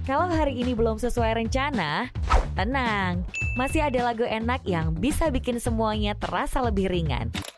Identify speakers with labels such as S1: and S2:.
S1: Kalau hari ini belum sesuai rencana, tenang, masih ada lagu enak yang bisa bikin semuanya terasa lebih ringan.